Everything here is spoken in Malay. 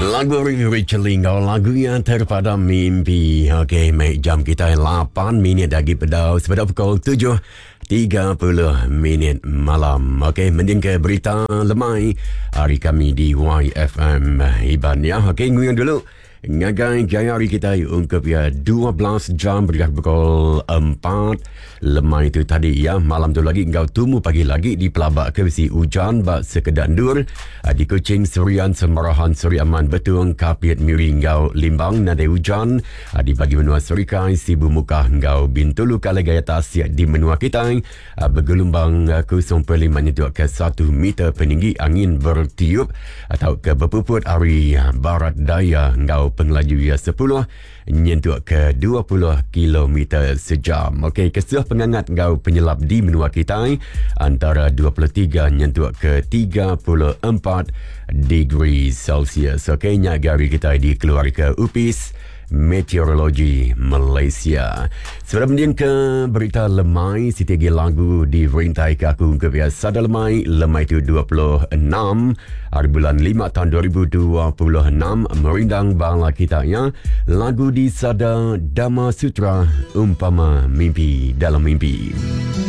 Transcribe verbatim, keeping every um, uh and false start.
Lagu Rachel Lingau, lagu yang terpadam mimpi. Okey, baik, jam kita lapan minit lagi pedau pada pukul tujuh tiga puluh minit malam. Okey, mending ke berita lemai hari kami di Y F M Iban ya. Okey, nguyang dulu. Ngagai gaya hari kita ungkap ya dua belas jam berikat pukul empat. Lemah itu tadi ya. Malam tu lagi engkau tumu pagi lagi di Pelabak ke besi hujan bak sekedan dur. Di Kuching Serian Semarahan Seri Aman Betung Kapiat Miri engkau limbang nadai hujan. Di bagi menua Serikai Sibu Mukah engkau Bintulu Kala Gaya Tasik di menua kita bergelombang kosong perpuluhan lima nyentuh ke satu meter peninggi angin bertiup atau ke berpuput hari barat daya engkau pengelaju ya sepuluh nyentuh ke dua puluh kilometer sejam. Okey, kesuh pengangat engkau penyelap di menua kita antara dua puluh tiga nyentuh ke tiga puluh empat degree Celsius. Okey, nyagari kita di keluar ke Upis Meteorologi Malaysia. Sebelum dia ke berita lemai, sitigi lagu di Verintai ke aku ke biasa lemai. Lemai itu dua puluh enam hari bulan lima tahun dua ribu dua puluh enam. Merindang bala kita ya. Lagu di Sada Dama Sutra, umpama mimpi dalam mimpi.